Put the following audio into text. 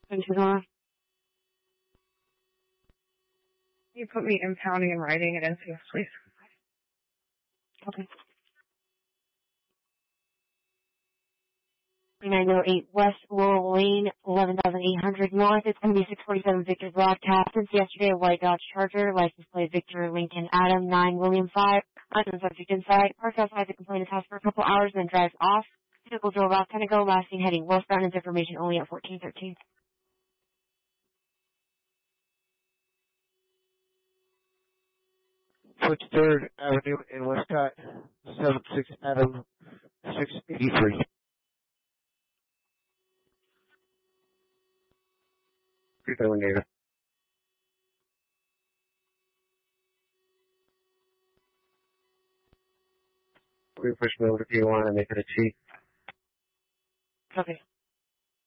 Can you put me impounding and writing at NCS, please? Okay. 3908 West Laurel Lane, 11,800 North. It's going to be 647 Victor broadcast. Since yesterday, a white Dodge Charger, license plate Victor Lincoln Adam 9 William 5. Unknown subject inside. Parked outside the complainant's house for a couple hours, then drives off. Vehicle drove off Tenneco, last seen heading westbound. Its information only at 1413. 23rd Avenue in Westcott, 76 Adam 683. Native. We push me over to P1 and make it a T. Okay.